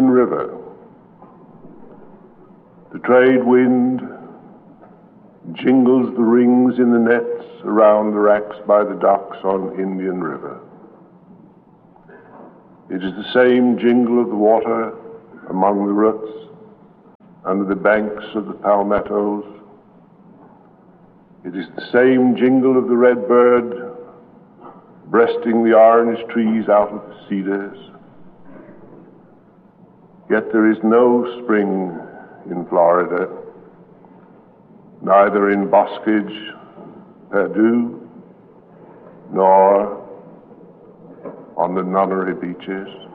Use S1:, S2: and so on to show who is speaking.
S1: Indian River. The trade wind jingles the rings in the nets around the racks by the docks on Indian River. It is the same jingle of the water among the roots, under the banks of the palmettos. It is the same jingle of the redbird breasting the orange trees out of the cedars. Yet there is no spring in Florida, neither in Boscage, Perdue, nor on the Nunnery beaches.